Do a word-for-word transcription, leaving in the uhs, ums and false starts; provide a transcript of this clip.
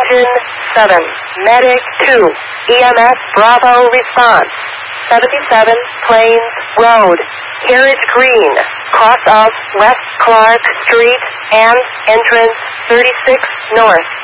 Engine seven, Medic two, E M S Bravo response. seventy-seven Plains Road, Carriage Green, cross of West Clark Street and entrance thirty-six North.